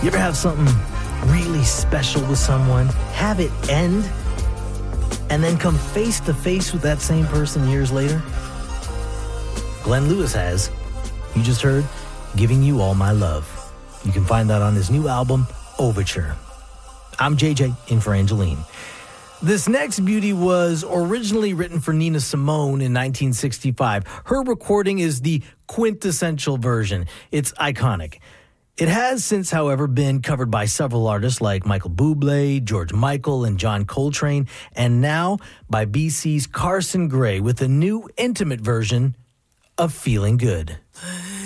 You ever have something really special with someone, have it end, and then come face to face with that same person years later? Glenn Lewis has. You just heard Giving You All My Love. You can find that on his new album, Overture. I'm JJ, in for Angeline. This next beauty was originally written for Nina Simone in 1965. Her recording is the quintessential version. It's iconic. It has since, however, been covered by several artists like Michael Bublé, George Michael, and John Coltrane, and now by BC's Carson Gray with a new intimate version of Feeling Good.